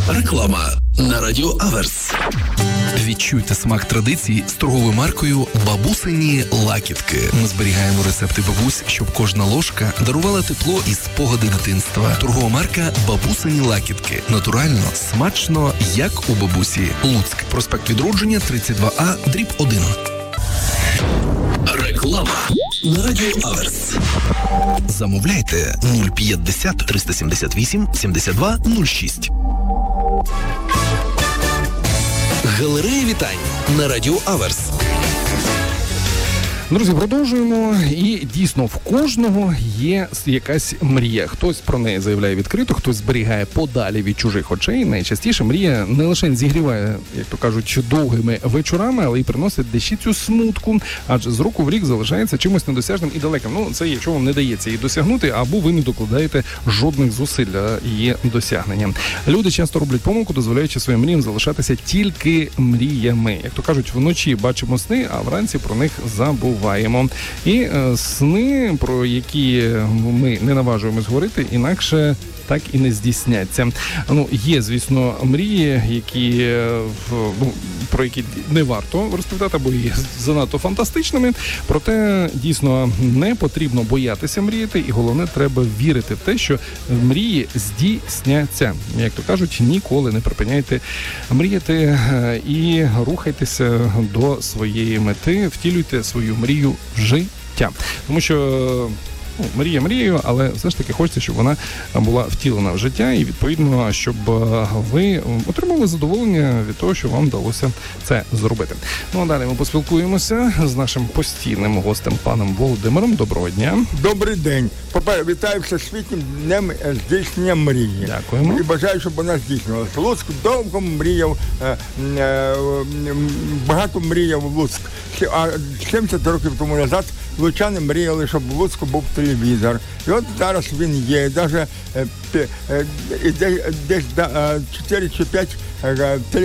Реклама на Радіо Аверс. Відчуйте смак традицій з торговою маркою «Бабусині лакітки». Ми зберігаємо рецепти бабусь, щоб кожна ложка дарувала тепло і спогади дитинства. Торгова марка «Бабусині лакітки». Натурально, смачно, як у бабусі. Луцьк. Проспект Відродження, 32А, дріб 1. Реклама на Радіо Аверс. Замовляйте 050 378 72 06. Галерея вітань на Радіо Аверс. Друзі, продовжуємо. І дійсно в кожного є якась мрія. Хтось про неї заявляє відкрито, хтось зберігає подалі від чужих очей. Найчастіше мрія не лише зігріває, як то кажуть, довгими вечорами, але й приносить дещицю смутку, адже з року в рік залишається чимось недосяжним і далеким. Ну, це якщо вам не дається її досягнути, або ви не докладаєте жодних зусиль для її досягнення. Люди часто роблять помилку, дозволяючи своїм мріям залишатися тільки мріями. Як то кажуть, вночі бачимо сни, а вранці про них забуваємо. І сни, про які ми не наважуємось говорити, інакше так і не здійсняться. Ну, є, звісно, мрії, про які не варто розповідати, бо є занадто фантастичними. Проте, дійсно, не потрібно боятися мріяти, і головне, треба вірити в те, що мрії здійсняться. Як то кажуть, ніколи не припиняйте мріяти і рухайтеся до своєї мети, втілюйте свою мрію в життя. Тому що мрія мрією, але все ж таки хочеться, щоб вона була втілена в життя і, відповідно, щоб ви отримали задоволення від того, що вам вдалося це зробити. Ну, а далі ми поспілкуємося з нашим постійним гостем, паном Володимиром. Доброго дня. Добрий день. Вітаю Всесвітнім днем здійснення мрії. Дякуємо. І бажаю, щоб вона здійснювалася. Луцьк довго мріяв, багато мріяв Луцьк. А 70 років тому назад лучани мріяли, щоб в Луцьку був телевізор. І от зараз він є. Навіть десь 4 чи 5